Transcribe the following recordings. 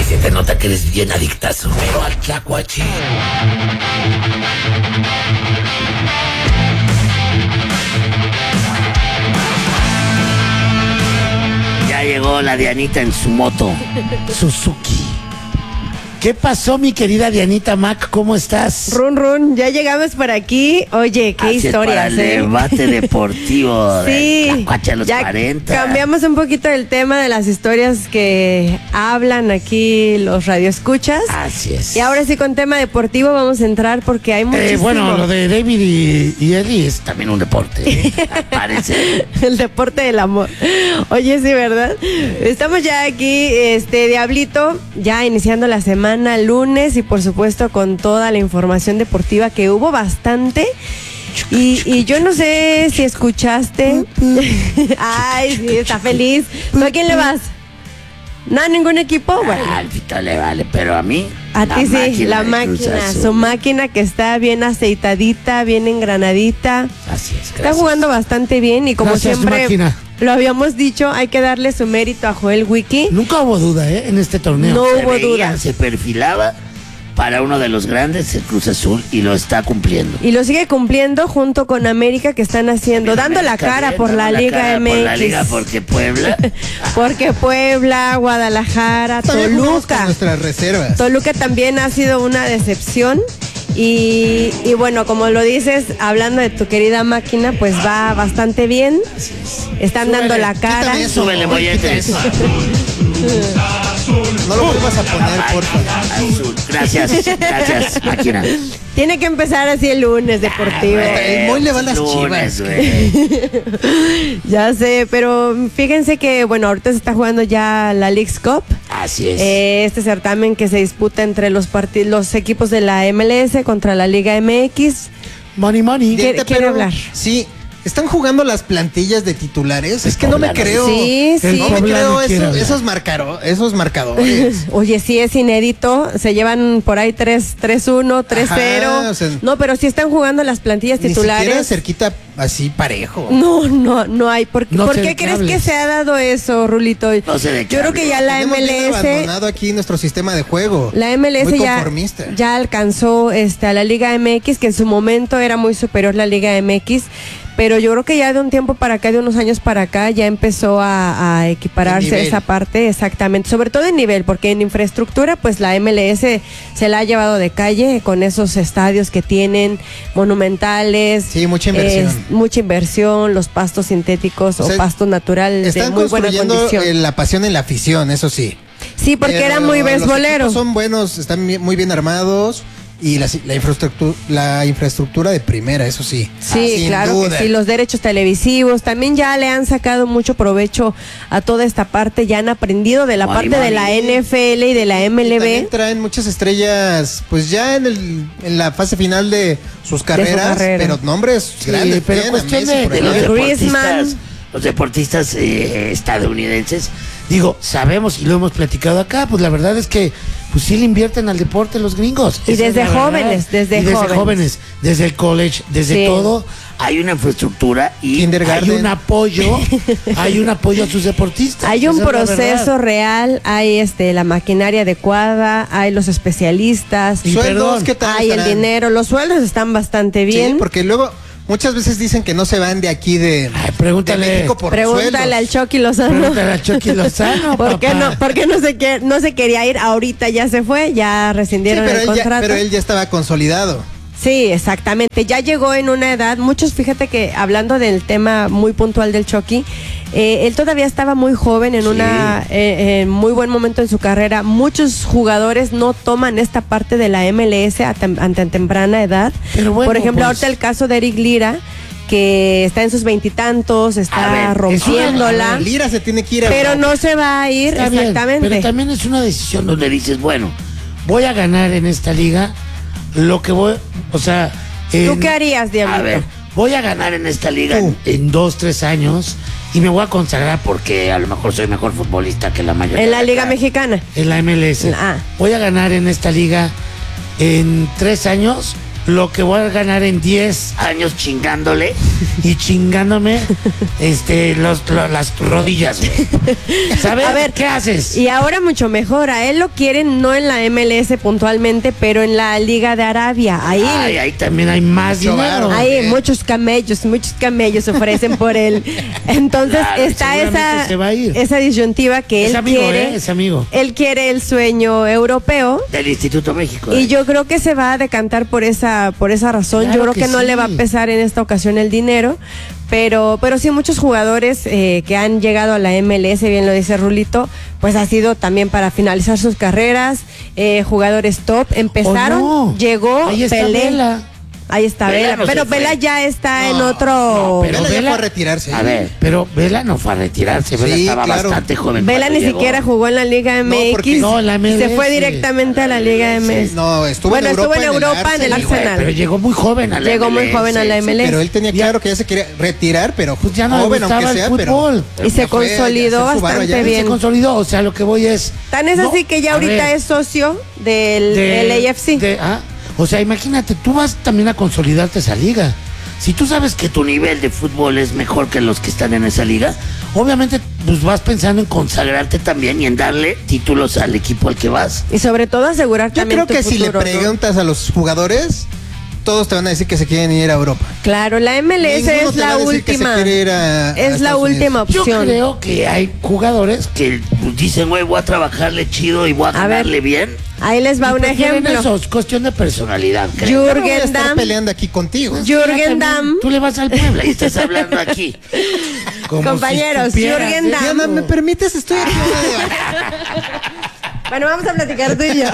se te nota que eres bien adictazo. Pero al tlacuache. Ya llegó la Dianita en su moto Suzuki. ¿Qué pasó, mi querida Dianita Mac? ¿Cómo estás? Run, ya llegamos por aquí. Oye, qué historias, para el debate deportivo sí, de Tlacuache a los ya 40. Cambiamos un poquito el tema de las historias que hablan aquí los radioescuchas. Así es. Y ahora sí, con tema deportivo vamos a entrar porque hay muchísimo. Bueno, lo de David y Eli es también un deporte, parece. El deporte del amor. Oye, sí, ¿verdad? Estamos ya aquí, Diablito, ya iniciando la semana, lunes, y por supuesto con toda la información deportiva, que hubo bastante. Y yo no sé si escuchaste. Ay, sí, está feliz. ¿Tú a quién le vas? ¿No a ningún equipo? Bueno. Al Fito le vale, pero a mí. A ti sí, la máquina. Su máquina que está bien aceitadita, bien engranadita. Así es. Está jugando bastante bien y como gracias, siempre máquina. Lo habíamos dicho, hay que darle su mérito a Joel Wiki. Nunca hubo duda, en este torneo. No hubo duda. Se perfilaba para uno de los grandes, el Cruz Azul, y lo está cumpliendo. Y lo sigue cumpliendo junto con América, que están haciendo, dando la cara por la Liga MX. Por la Liga, porque Puebla. Porque Puebla, Guadalajara, Toluca. Nuestras reservas. Toluca también ha sido una decepción. Y bueno, como lo dices, hablando de tu querida máquina, pues va bastante bien. Están dando la cara. Súbele, molletes. No lo vuelvas a poner, por favor. Azul. Gracias, máquina. Tiene que empezar así el lunes deportivo. El Moy le va a las Chivas. Ya sé, pero fíjense que, bueno, ahorita se está jugando ya la Leagues Cup. Así es. Este certamen que se disputa entre los equipos de la MLS contra la Liga MX. Money. ¿Quiere hablar? Sí. ¿Están jugando las plantillas de titulares? Es que no me Poblano. creo. Sí. No me creo esos esos marcadores. Oye, sí es inédito. Se llevan por ahí 3-1, 3-0. Ajá, o sea, no, pero sí están jugando las plantillas titulares. Ni siquiera cerquita así parejo. No hay. ¿Por qué crees que se ha dado eso, Rulito? No sé de qué Yo creo que ya la Tenemos bien MLS. abandonado aquí nuestro sistema de juego. La MLS muy conformista. ya alcanzó a la Liga MX, que en su momento era muy superior la Liga MX. Pero yo creo que ya de un tiempo para acá, de unos años para acá, ya empezó a equipararse esa parte, exactamente. Sobre todo en nivel, porque en infraestructura, pues la MLS se la ha llevado de calle con esos estadios que tienen monumentales. Sí, mucha inversión. Mucha inversión, los pastos sintéticos o pasto natural de muy buena condición. La pasión en la afición, eso sí. Sí, porque era muy beisbolero. Los equipos son buenos, están muy bien armados. Y la infraestructura de primera, eso sí. Sí, claro que sí, los derechos televisivos también ya le han sacado mucho provecho a toda esta parte, ya han aprendido de la parte de la NFL y de la MLB. Y también traen muchas estrellas, pues ya en la fase final de sus carreras, pero nombres grandes. Pero cuestión de los deportistas estadounidenses, digo, sabemos y lo hemos platicado acá, pues la verdad es que pues sí le invierten al deporte los gringos. Y desde jóvenes, desde jóvenes, desde el college, desde todo, hay una infraestructura y hay un apoyo, a sus deportistas. Hay un proceso real, hay la maquinaria adecuada, hay los especialistas, sueldos, ¿qué tal hay el dinero, los sueldos están bastante bien. Sí, porque luego muchas veces dicen que no se van de aquí de México por pregúntale al Chucky Lozano. Pregúntale al Chucky Lozano. ¿Por qué no se quería ir? Ahorita ya se fue, ya rescindieron el contrato. Pero él ya estaba consolidado. Sí, exactamente. Ya llegó en una edad, muchos, fíjate que hablando del tema muy puntual del Chucky, él todavía estaba muy joven, en muy buen momento en su carrera. Muchos jugadores no toman esta parte de la MLS a temprana edad. Pero bueno, por ejemplo, ahorita el caso de Eric Lira, que está en sus veintitantos, está rompiéndola. Lira se tiene que ir. Pero no se va a ir, exactamente. Bien, pero también es una decisión donde dices, bueno, voy a ganar en esta liga lo que voy, o sea... ¿Tú qué harías, Diablito? A ver, voy a ganar en esta liga en 2-3 años y me voy a consagrar porque a lo mejor soy mejor futbolista que la mayoría. ¿En la Liga Mexicana? En la MLS. Voy a ganar en esta liga en 3 años lo que voy a ganar en 10 años chingándole y chingándome las rodillas, güey. ¿Sabes? A ver, ¿qué haces? Y ahora mucho mejor, a él lo quieren no en la MLS puntualmente, pero en la Liga de Arabia. Ahí también hay más dinero. Hay muchos camellos ofrecen por él. Entonces Claro, está seguramente se va a ir. esa disyuntiva que Es él amigo, quiere. es amigo. Él quiere el sueño europeo. Del Instituto México. Y yo creo que se va a decantar por esa razón. Claro yo creo que que no sí. le va a pesar en esta ocasión el dinero. Pero sí, muchos jugadores que han llegado a la MLS, bien lo dice Rulito, pues ha sido también para finalizar sus carreras. Jugadores top. Empezaron, llegó Ahí está Pelé. Vela. Ahí está Vela Vela, no pero se fue. Vela ya está en No, otro. pero Vela ya Vela fue a retirarse. A ver, pero Vela no fue a retirarse. Vela Sí, estaba claro. bastante joven. Vela cuando ni llegó. siquiera jugó en la Liga MX. porque- No, la MLS. Se fue directamente a la Liga MX. No, estuvo Bueno, en Europa. estuvo en Europa en el Sí, güey, Arsenal. pero llegó muy joven a la Llegó muy MLS. joven a la MLS. Pero él tenía claro que ya se quería retirar, pero Pues ya no le joven gustaba aunque el sea, fútbol. pero Y se ya fue a consolidó hacer su varo bastante allá. bien. Se consolidó, o sea, lo que voy es... Tan es no, así que ya a ahorita ver, es socio del LAFC. O sea, imagínate, tú vas también a consolidarte esa liga. Si tú sabes que tu nivel de fútbol es mejor que los que están en esa liga, obviamente pues vas pensando en consagrarte también y en darle títulos al equipo al que vas. Y sobre todo asegurar Yo también creo tu que si le futuro, ¿no? preguntas a los jugadores, todos te van a decir que se quieren ir a Europa. Claro, la MLS Ninguno es te va la a decir que se última. quiere ir a Es la Estados última Unidos. Yo opción. creo que hay jugadores que pues, dicen, güey, voy a trabajarle chido y voy a A ver, ganarle bien. Ahí les va Y un prefieren ejemplo. Eso es cuestión de personalidad, creo. Yo no voy a Jürgen estar Damm. peleando aquí contigo. Jürgen Damm. Tú le vas al Puebla y estás hablando aquí. Como Compañeros, si supieras Jürgen de Damm. Diana, ¿me permites? Estoy aquí. Bueno, vamos a platicar tú y yo.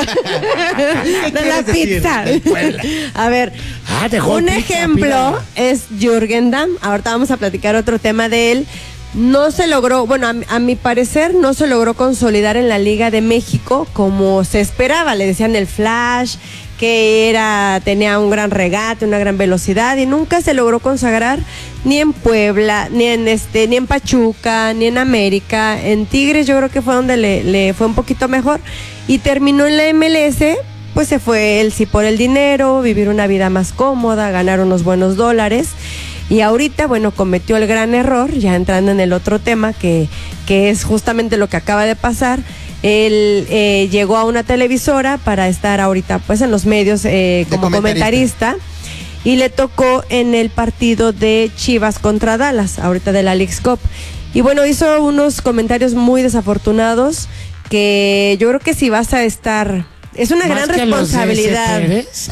De la quieres decir pizza. del Puebla? A ver, dejó un pizza, ejemplo pídala. es Jürgen Damm. Ahorita vamos a platicar otro tema de él. No se logró, bueno, a mi parecer no se logró consolidar en la Liga de México como se esperaba. Le decían el Flash, que tenía un gran regate, una gran velocidad y nunca se logró consagrar ni en Puebla, ni en Pachuca, ni en América. En Tigres yo creo que fue donde le fue un poquito mejor y terminó en la MLS. Pues se fue él sí por el dinero, vivir una vida más cómoda, ganar unos buenos dólares. Y ahorita, bueno, cometió el gran error, ya entrando en el otro tema, que es justamente lo que acaba de pasar. Él llegó a una televisora para estar ahorita pues en los medios como comentarista. Y le tocó en el partido de Chivas contra Dallas, ahorita de la Leagues Cup. Y bueno, hizo unos comentarios muy desafortunados que yo creo que si vas a estar... Es una Más gran que los de responsabilidad. Pérez.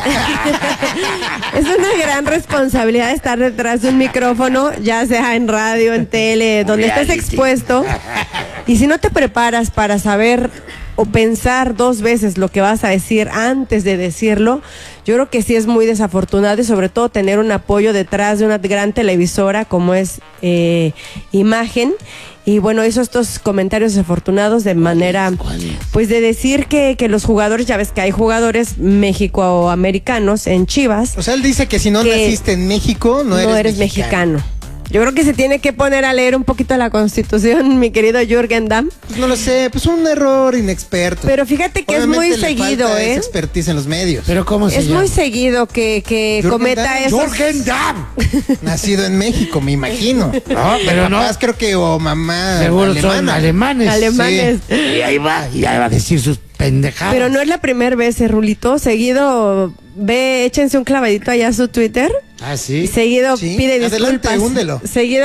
Es una gran responsabilidad estar detrás de un micrófono, ya sea en radio, en tele, donde estés Reality. expuesto. Y si no te preparas para saber o pensar dos veces lo que vas a decir antes de decirlo, yo creo que sí es muy desafortunado y sobre todo tener un apoyo detrás de una gran televisora como es Imagen. Y bueno, hizo estos comentarios desafortunados de manera, pues de decir que los jugadores, ya ves que hay jugadores mexicoamericanos en Chivas. O sea, él dice que si no Que naciste en México, no eres mexicano. Yo creo que se tiene que poner a leer un poquito la Constitución, mi querido Jürgen Damm. Pues no lo sé, pues un error inexperto. Pero fíjate que Obviamente es muy le seguido, falta esa expertise en los medios. Pero ¿cómo se Es llama? muy seguido que Jürgen cometa Damm. esos... Jürgen Damm. Nacido en México, me imagino. No, pero no. Papás creo que o mamá Seguro son alemana. alemanes. Y ahí va a decir sus pendejadas. Pero no es la primera vez, Rulito. Seguido, échense un clavadito allá a su Twitter. Ah, sí. Seguido Sí, pide adelante, disculpas. húndelo. Seguido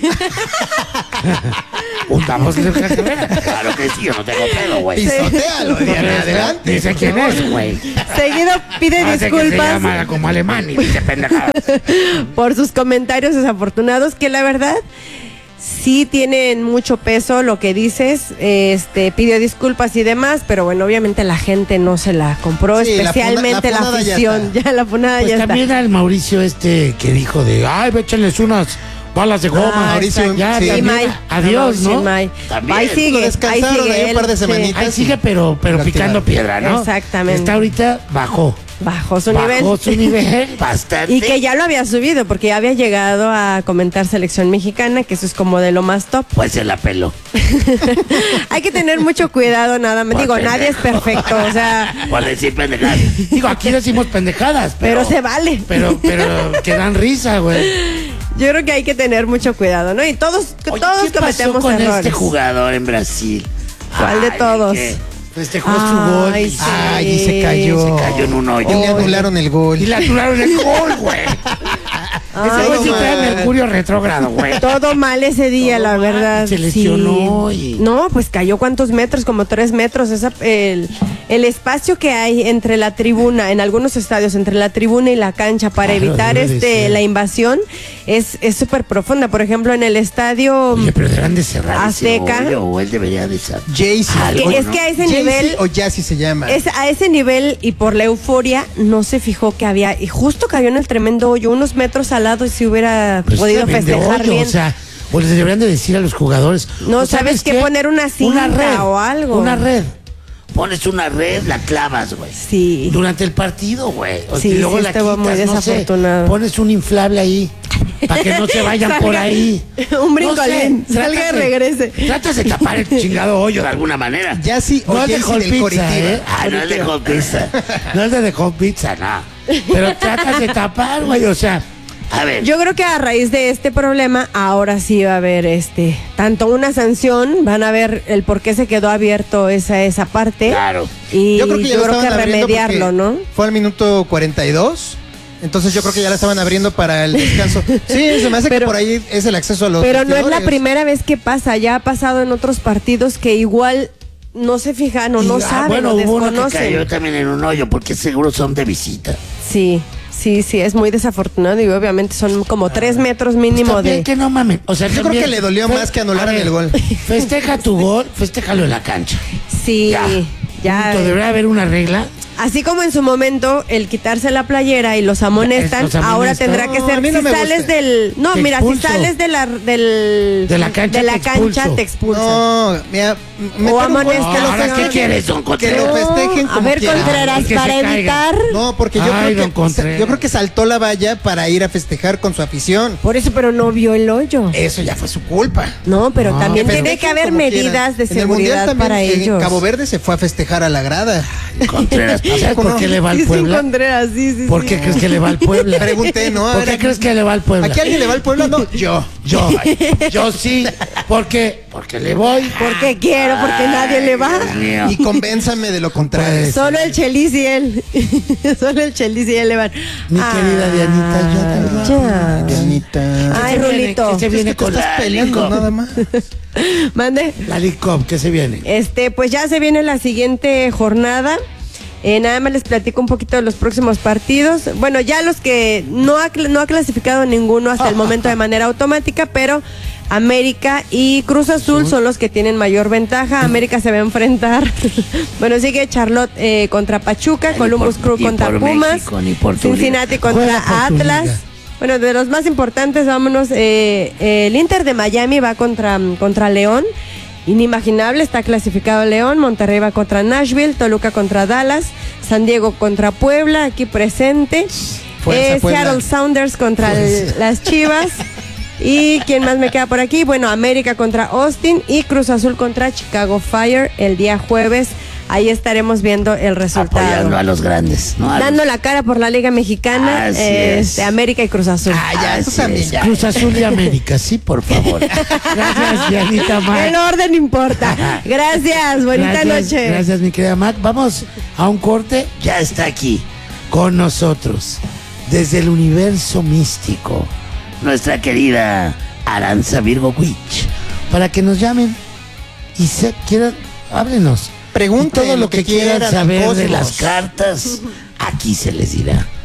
Hundamos el carrera. Claro que sí, yo no tengo pedo, güey. Pisotealo, Diana, adelante. Dice quién es, güey. seguido pide Hace que se disculpas llama como alemán y dice pendejadas. por sus comentarios desafortunados, que la verdad sí tienen mucho peso lo que dices. Pidió disculpas y demás, pero bueno, obviamente la gente no se la compró, Sí, especialmente la la funada ya afición. está. Ya la funada Pues ya está. también al Mauricio que dijo de, ay, échenles unas balas de goma. Mauricio, ya, sí. también. May. Adiós, Sí, ¿no? May. También. Ahí sigue, Lo descansaron ahí un él, par de sí. semanitas. Ahí sigue, pero picando piedra, ¿no? Exactamente. Está ahorita bajó. Bajó su nivel. Bajó su nivel bastante. Y que ya lo había subido, porque ya había llegado a comentar selección mexicana, que eso es como de lo más top. Pues se la peló. Hay que tener mucho cuidado, nada más. Por Digo, pendejo. nadie es perfecto, o sea. Por decir pendejadas. Digo, aquí decimos pendejadas, Pero se vale. Pero que dan risa, güey. Yo creo que hay que tener mucho cuidado, ¿no? Y todos Oye, todos ¿qué pasó cometemos con errores. este jugador en Brasil? ¿Cuál de Ay, todos? que festejó su gol. Ay, Y, sí. Ay, y se cayó. se cayó en un hoyo. Y le anularon el gol. Y le anularon el gol, güey. Ese güey sí no, trae man. Mercurio retrógrado, güey. Todo mal ese día, Todo la mal, verdad. se lesionó y- No, pues cayó ¿cuántos metros? Como 3 metros. El espacio que hay entre la tribuna, en algunos estadios, entre la tribuna y la cancha para Claro, evitar debe de ser. la invasión es súper profunda. Por ejemplo, en el estadio Oye, pero deberán de cerrar Azteca. ese hoyo, o él debería de cerrar. Jaycee. Algo, es ¿no? que a ese Jaycee nivel o Jassy se llama. a ese nivel y por la euforia no se fijó que había, y justo cayó en el tremendo hoyo, unos metros al lado, y si hubiera Pero podido está bien de festejar hoyo, bien. O sea, o les deberían de decir a los jugadores. No, ¿o ¿sabes qué? Poner una cinta o algo. Una red. Pones una red, la clavas, güey. Sí. Durante el partido, güey. Sí, Y luego sí, la estuvo muy quitas, no sé, desafortunado. pones un inflable ahí. Para que no se vayan por ahí. Un brincolín, salga y regrese. Tratas de tapar el chingado hoyo de alguna manera. Jassy o no es de Jaycee Hot del Pizza, Coritiba. ¿eh? Ah, no es de Hot Pizza. No es de Hot Pizza, no. Pero tratas de tapar, güey. O sea, a ver. Yo creo que a raíz de este problema, ahora sí va a haber tanto una sanción, van a ver el por qué se quedó abierto esa parte. Claro. Y Yo creo que ya lo estaban abriendo remediarlo, porque ¿no? Fue al minuto 42. Entonces yo creo que ya la estaban abriendo para el descanso. Sí, se me hace que Pero- por ahí es el acceso a los Pero no es la vestidores. primera vez que pasa, ya ha pasado en otros partidos que igual no se fijan o no saben bueno, o hubo uno que desconocen. cayó también en un hoyo porque seguro son de visita. Sí, es muy desafortunado y obviamente son como 3 metros mínimo También de... que no mames. O sea, Yo creo también- que le dolió más que anularan A ver, el gol. Festeja tu gol, festéjalo en la cancha. Sí, ya. Punto. Debería haber una regla. Así como en su momento el quitarse la playera y los amonestan, Los amonestan. ahora tendrá que No, ser a mí no si me sales gusta. del... No, Te mira, expulso. si sales de la cancha te expulso. te expulsan. No, mira, meter un gol amonestan. que lo Ahora, ¿qué festejen. quieres, don Que Contreras? lo festejen A como ver, quieran. Contreras, Y que se para caigan. evitar... No, porque yo Ay, don creo Contreras. yo creo que saltó la valla para ir a festejar con su afición. Por eso, pero no vio el hoyo. Eso ya fue su culpa. No, pero No, también Que tiene que festejen haber como medidas quieran. de En el Mundial seguridad también, para en ellos. Cabo Verde se fue a festejar a la grada. Contreras, ¿sabes poco por no? qué le va al Sí, sí, Puebla? Contreras, sí. ¿Por qué crees que le va al Puebla? Pregunté, ¿no? A ¿Por ver, qué crees que le va al Puebla? ¿Aquí alguien le va al pueblo? No, yo. Yo sí. ¿Por qué? Porque le voy. Porque quiero, porque nadie le va. Dios mío. Y convénzame de lo contrario. Pues, Solo el Chelis y él. Solo el Chelis y él le van. Mi querida Dianita, yo también. Ya. Dianita. Ay, ¿Qué se viene? Rulito. ¿Qué se viene Es que te con estás la peleando Liga? nada más. Mande. La League Cup, ¿qué se viene? Pues ya se viene la siguiente jornada. Nada más les platico un poquito de los próximos partidos. Bueno, ya los que no ha clasificado ninguno hasta el momento de manera automática, pero América y Cruz Azul son los que tienen mayor ventaja. América se va a enfrentar. Bueno, sigue Charlotte contra Pachuca, Ni Columbus por- Crew ni contra por Pumas, México, ni por tu Cincinnati liga. contra Juega por tu Atlas. liga. Bueno, de los más importantes, vámonos. El Inter de Miami va contra León. Inimaginable, está clasificado León. Monterrey va contra Nashville. Toluca contra Dallas. San Diego contra Puebla, aquí presente. Fuerza, Puebla. Seattle Sounders contra las Chivas. ¿Y quién más me queda por aquí? Bueno, América contra Austin y Cruz Azul contra Chicago Fire el día jueves. Ahí estaremos viendo el resultado. Apoyando a los grandes, ¿no? A los- Dando la cara por la Liga Mexicana, Así es. América y Cruz Azul. Ah, ya, Así tú también, es. ya. Cruz Azul y América, sí, por favor. Gracias, Dianita Mac. El orden importa. Gracias, bonita Gracias, noche. Gracias, mi querida Mac. Vamos a un corte. Ya está aquí con nosotros, desde el universo místico, nuestra querida Aranza Virgo Witch, para que nos llamen y quieran, háblenos. Pregunten Y todo lo que quieran saber de Cosmos. las cartas, aquí se les dirá.